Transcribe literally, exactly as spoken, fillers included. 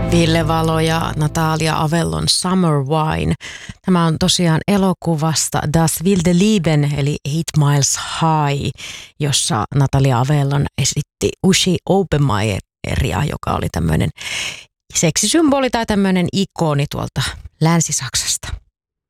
Ville Valo ja Natalia Avellon Summer Wine. Tämä on tosiaan elokuvasta Das wilde Leben eli Eight Miles High, jossa Natalia Avellon esitti Uschi Obermeieria, joka oli tämmöinen seksisymboli tai tämmöinen ikoni tuolta Länsi-Saksasta.